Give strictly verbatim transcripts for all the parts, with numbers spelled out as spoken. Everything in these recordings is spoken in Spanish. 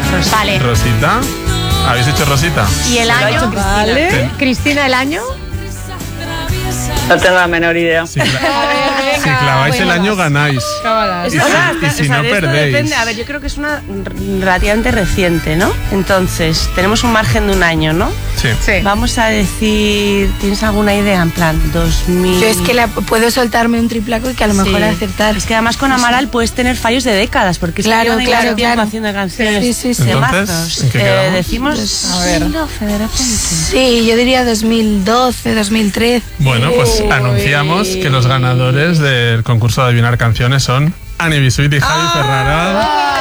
Rosita. Vale. Rosita. ¿Habéis hecho Rosita? ¿Y el año? Vale. Sí. Cristina, ¿el año? No tengo la menor idea. Si, cla- si claváis el año, ganáis. Cábalas. Y si, y si no, de esto perdéis. depende. A ver, yo creo que es una r- relativamente reciente, ¿no? Entonces, tenemos un margen de un año, ¿no? Sí. Sí. Vamos a decir, ¿tienes alguna idea? En plan, dos mil... Yo es que la, puedo soltarme un triplaco y que a lo mejor Sí. acertar. Es que además con Amaral puedes tener fallos de décadas, porque es Claro, que llevan claro, tiempo claro. haciendo canciones. Sí, sí, sí. temazos. Entonces, ¿en qué Eh, quedamos? decimos A ver. dos mil doce de repente. Sí, yo diría dos mil doce, dos mil trece. Bueno, pues anunciamos que los ganadores del concurso de adivinar canciones son Ani Bisuit y Javi Ferrara.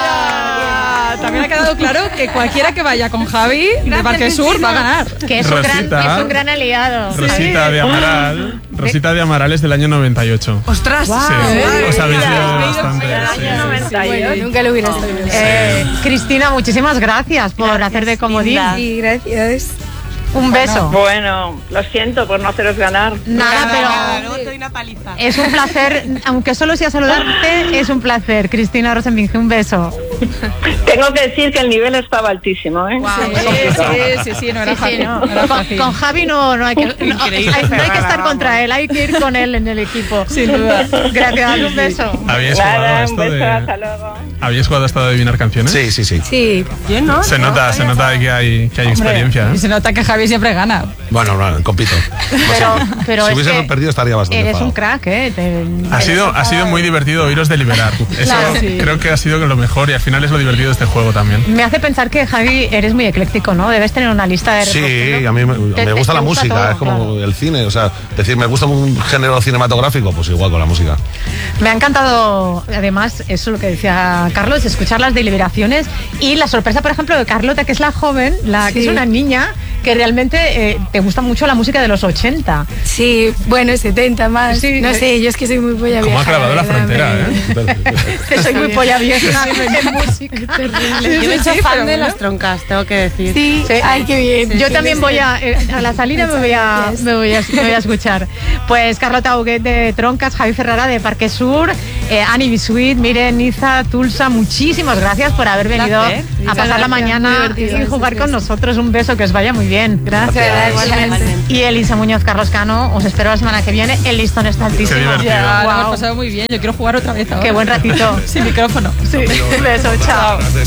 Ah, también ha quedado claro que cualquiera que vaya con Javi de Parque Sur va a ganar. Que es un, gran, Rosita. que es un gran aliado. Rosita de Amaral. Rosita de Amaral es del año noventa y ocho. ¡Ostras! Sí, os habéis liado bastante. sí. Bueno, nunca lo hubiera sabido. Eh, Cristina, muchísimas gracias por Gracias, hacer de comodín. Linda. Sí, gracias. Un beso. Bueno, lo siento por no haceros ganar. Nada, pero Luego te doy una paliza. es un placer, aunque solo sea saludarte, es un placer. Cristina Rosenbinge, un beso. Tengo que decir que el nivel estaba altísimo, ¿eh? Sí, sí, sí, sí, no era Sí, sí, fácil. no. no era Con, fácil. con Javi no, no, hay que, no, Increíble, hay, no hay que estar Ferrara, contra él, hay que ir con él en el equipo. Sin duda. Gracias, un beso. ¿Habíais jugado a Nada, un esto beso, hasta de, luego. ¿habíais jugado a esto de adivinar canciones? Sí, sí, sí. Sí, Yo no. Se no, nota, se había nota que hay, que hay experiencia. Y ¿eh? se nota que Javi siempre gana. Bueno, no, compito. Pero, pero Si es hubiese que perdido estaría bastante eres un enfadado. crack, ¿eh? Te- Ha sido, ha sido muy divertido oíros deliberar. Eso Claro, sí. creo que ha sido lo mejor y al final es lo divertido de este juego también. Me hace pensar que, Javi, eres muy ecléctico, ¿no? Debes tener una lista de Sí, reproducción. a mí me, Te- me te- gusta te la música, todo, es como claro. el cine, o sea, decir, me gusta un género cinematográfico, pues igual con la música. Me ha encantado, además, eso lo que decía Carlos, escuchar las deliberaciones y la sorpresa, por ejemplo, de Carlota, que es la joven, la que Sí. es una niña, que realmente eh, te gusta mucho la música de los ochenta. sí, bueno, setenta más. Sí. No sé, yo es que soy muy polla ¿Cómo vieja. ha clavado la verdad, frontera, me- eh? Que soy muy polla vieja en música. Yo me he hecho Sí, fan pero de bueno. las troncas, tengo que decir. Sí, Sí. ay, qué bien. Yo también voy a, eh, a la salida me voy a, me voy a, me voy a escuchar. Pues Carlota Huguet de Troncas, Javi Ferrara de Parque Sur, eh, Ani Bisuit, Miren, Niza, Tulsa, muchísimas gracias por haber venido placer. a Muchas pasar la gracias, mañana muy y divertido, jugar sí, con sí. nosotros. Un beso, que os vaya muy bien. Gracias, igualmente. Y Elisa Muñoz, Carlos Cano, os espero la semana que viene. El listón está altísimo. Qué divertido. Ya, lo Guau. hemos pasado muy bien. Yo quiero jugar otra vez ahora. Qué buen ratito. Sin micrófono. Sí, un beso, chao.